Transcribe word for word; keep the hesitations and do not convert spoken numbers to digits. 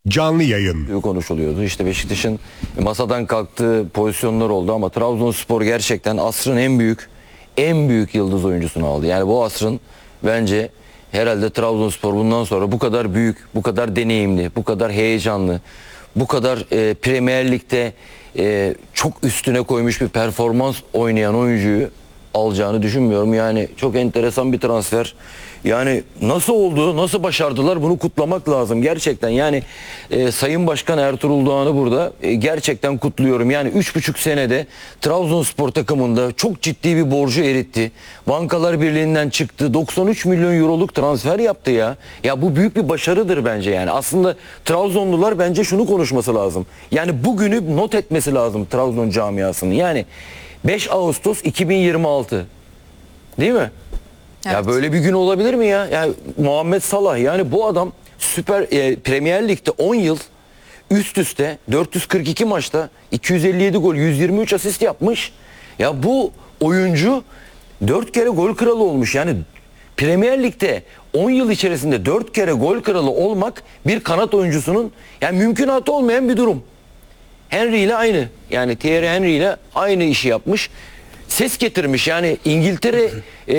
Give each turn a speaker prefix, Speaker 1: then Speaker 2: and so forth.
Speaker 1: Canlı yayın.
Speaker 2: Konuşuluyordu. İşte Beşiktaş'ın masadan kalktığı pozisyonlar oldu ama Trabzonspor gerçekten asrın en büyük en büyük yıldız oyuncusunu aldı. Yani bu asrın bence herhalde Trabzonspor bundan sonra bu kadar büyük, bu kadar deneyimli, bu kadar heyecanlı, bu kadar e, Premier Lig'de e, çok üstüne koymuş bir performans oynayan oyuncuyu alacağını düşünmüyorum. Yani çok enteresan bir transfer. Yani nasıl oldu, nasıl başardılar bunu kutlamak lazım gerçekten. Yani e, Sayın Başkan Ertuğrul Doğan'ı burada e, gerçekten kutluyorum. Yani üç buçuk senede Trabzonspor takımında çok ciddi bir borcu eritti. Bankalar Birliği'nden çıktı. doksan üç milyon euroluk transfer yaptı ya. Ya bu büyük bir başarıdır bence yani. Aslında Trabzonlular bence şunu konuşması lazım. Yani bugünü not etmesi lazım Trabzon camiasının. Yani beş Ağustos iki bin yirmi altı. Değil mi? Evet. Ya böyle bir gün olabilir mi ya? Yani Muhammed Salah, yani bu adam Süper e, Premier Lig'de on yıl üst üste dört yüz kırk iki maçta iki yüz elli yedi gol, yüz yirmi üç asist yapmış. Ya bu oyuncu dört kere gol kralı olmuş. Yani Premier Lig'de on yıl içerisinde dört kere gol kralı olmak bir kanat oyuncusunun yani mümkünatı olmayan bir durum. Henry ile aynı. Yani Thierry Henry ile aynı işi yapmış. Ses getirmiş. Yani İngiltere